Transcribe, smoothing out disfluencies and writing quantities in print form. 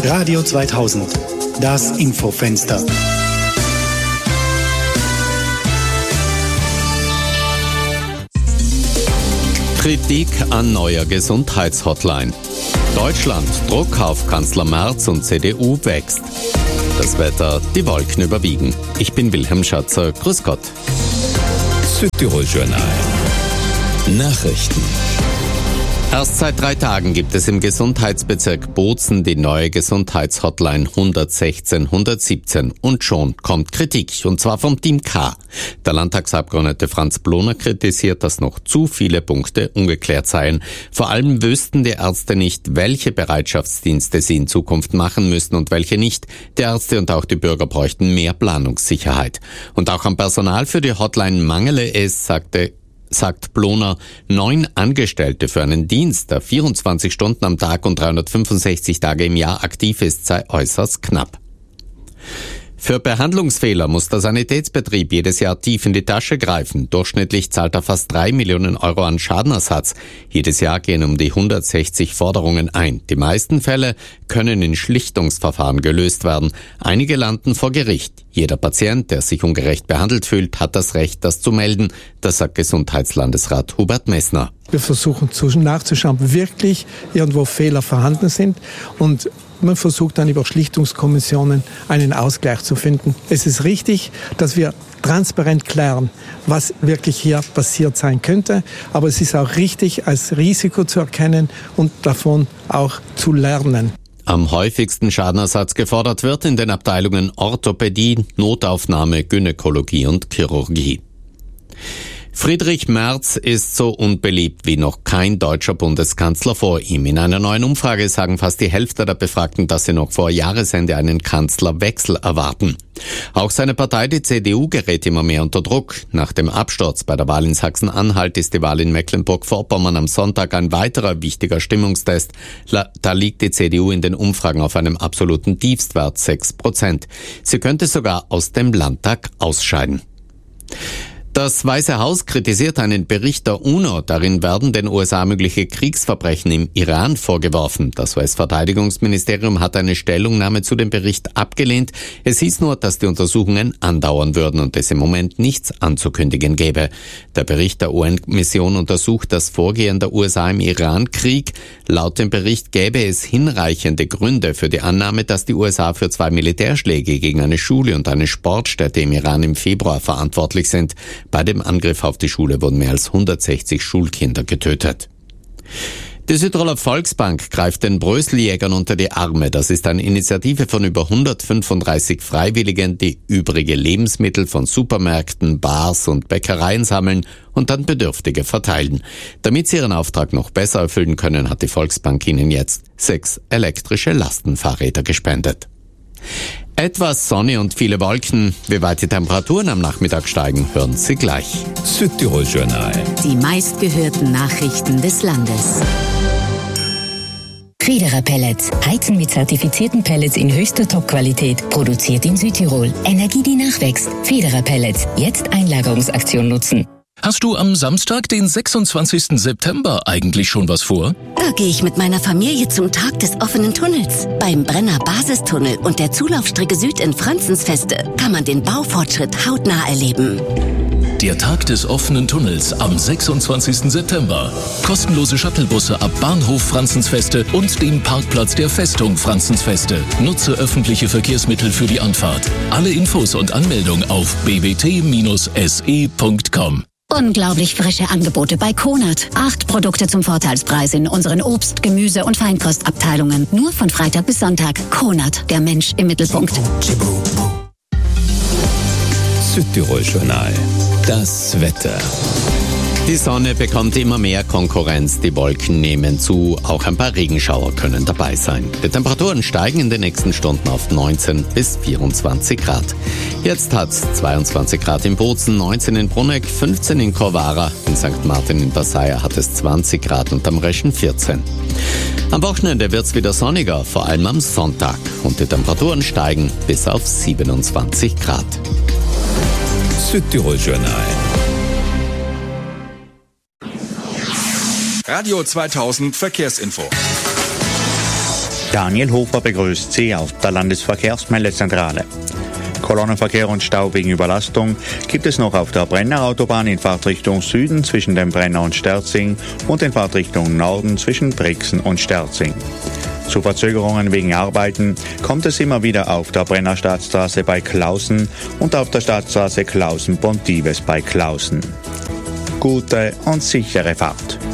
Radio 2000, das Infofenster. Kritik an neuer Gesundheitshotline. Deutschland, Druck auf Kanzler Merz und CDU wächst. Das Wetter, die Wolken überwiegen. Ich bin Wilhelm Schatzer, grüß Gott. Südtirol Journal. Nachrichten. Erst seit 3 Tagen gibt es im Gesundheitsbezirk Bozen die neue Gesundheitshotline 116 117 und schon kommt Kritik, und zwar vom Team K. Der Landtagsabgeordnete Franz Bloner kritisiert, dass noch zu viele Punkte ungeklärt seien. Vor allem wüssten die Ärzte nicht, welche Bereitschaftsdienste sie in Zukunft machen müssten und welche nicht. Die Ärzte und auch die Bürger bräuchten mehr Planungssicherheit. Und auch am Personal für die Hotline mangele es, sagt Bloner, 9 Angestellte für einen Dienst, der 24 Stunden am Tag und 365 Tage im Jahr aktiv ist, sei äußerst knapp. Für Behandlungsfehler muss der Sanitätsbetrieb jedes Jahr tief in die Tasche greifen. Durchschnittlich zahlt er fast 3 Millionen Euro an Schadenersatz. Jedes Jahr gehen um die 160 Forderungen ein. Die meisten Fälle können in Schlichtungsverfahren gelöst werden. Einige landen vor Gericht. Jeder Patient, der sich ungerecht behandelt fühlt, hat das Recht, das zu melden. Das sagt Gesundheitslandesrat Hubert Messner. Wir versuchen nachzuschauen, ob wirklich irgendwo Fehler vorhanden sind, und man versucht dann über Schlichtungskommissionen einen Ausgleich zu finden. Es ist richtig, dass wir transparent klären, was wirklich hier passiert sein könnte, aber es ist auch richtig, als Risiko zu erkennen und davon auch zu lernen. Am häufigsten Schadenersatz gefordert wird in den Abteilungen Orthopädie, Notaufnahme, Gynäkologie und Chirurgie. Friedrich Merz ist so unbeliebt wie noch kein deutscher Bundeskanzler vor ihm. In einer neuen Umfrage sagen fast die Hälfte der Befragten, dass sie noch vor Jahresende einen Kanzlerwechsel erwarten. Auch seine Partei, die CDU, gerät immer mehr unter Druck. Nach dem Absturz bei der Wahl in Sachsen-Anhalt ist die Wahl in Mecklenburg-Vorpommern am Sonntag ein weiterer wichtiger Stimmungstest. Da liegt die CDU in den Umfragen auf einem absoluten Tiefstwert, 6%. Sie könnte sogar aus dem Landtag ausscheiden. Das Weiße Haus kritisiert einen Bericht der UNO. Darin werden den USA mögliche Kriegsverbrechen im Iran vorgeworfen. Das US-Verteidigungsministerium hat eine Stellungnahme zu dem Bericht abgelehnt. Es hieß nur, dass die Untersuchungen andauern würden und es im Moment nichts anzukündigen gäbe. Der Bericht der UN-Mission untersucht das Vorgehen der USA im Iran-Krieg. Laut dem Bericht gäbe es hinreichende Gründe für die Annahme, dass die USA für 2 Militärschläge gegen eine Schule und eine Sportstätte im Iran im Februar verantwortlich sind. Bei dem Angriff auf die Schule wurden mehr als 160 Schulkinder getötet. Die Südtiroler Volksbank greift den Bröseljägern unter die Arme. Das ist eine Initiative von über 135 Freiwilligen, die übrige Lebensmittel von Supermärkten, Bars und Bäckereien sammeln und dann Bedürftige verteilen. Damit sie ihren Auftrag noch besser erfüllen können, hat die Volksbank ihnen jetzt 6 elektrische Lastenfahrräder gespendet. Etwas Sonne und viele Wolken. Wie weit die Temperaturen am Nachmittag steigen, hören Sie gleich. Südtirol Journal. Die meistgehörten Nachrichten des Landes. Federer Pellets. Heizen mit zertifizierten Pellets in höchster Top-Qualität. Produziert in Südtirol. Energie, die nachwächst. Federer Pellets. Jetzt Einlagerungsaktion nutzen. Hast du am Samstag, den 26. September, eigentlich schon was vor? Da gehe ich mit meiner Familie zum Tag des offenen Tunnels. Beim Brenner Basistunnel und der Zulaufstrecke Süd in Franzensfeste kann man den Baufortschritt hautnah erleben. Der Tag des offenen Tunnels am 26. September. Kostenlose Shuttlebusse ab Bahnhof Franzensfeste und dem Parkplatz der Festung Franzensfeste. Nutze öffentliche Verkehrsmittel für die Anfahrt. Alle Infos und Anmeldung auf bbt-se.com. Unglaublich frische Angebote bei Konert. 8 Produkte zum Vorteilspreis in unseren Obst-, Gemüse- und Feinkostabteilungen. Nur von Freitag bis Sonntag. Konert, der Mensch im Mittelpunkt. Südtirol Journal. Das Wetter. Die Sonne bekommt immer mehr Konkurrenz, die Wolken nehmen zu, auch ein paar Regenschauer können dabei sein. Die Temperaturen steigen in den nächsten Stunden auf 19 bis 24 Grad. Jetzt hat es 22 Grad in Bozen, 19 in Bruneck, 15 in Corvara, in St. Martin in Passaia hat es 20 Grad und am Reschen 14. Am Wochenende wird es wieder sonniger, vor allem am Sonntag, und die Temperaturen steigen bis auf 27 Grad. Südtirol Journal. Radio 2000 Verkehrsinfo. Daniel Hofer begrüßt Sie auf der Landesverkehrsmeldezentrale. Kolonnenverkehr und Stau wegen Überlastung gibt es noch auf der Brenner Autobahn in Fahrtrichtung Süden zwischen dem Brenner und Sterzing und in Fahrtrichtung Norden zwischen Brixen und Sterzing. Zu Verzögerungen wegen Arbeiten kommt es immer wieder auf der Brenner Staatsstraße bei Klausen und auf der Staatsstraße Klausen-Bontives bei Klausen. Gute und sichere Fahrt.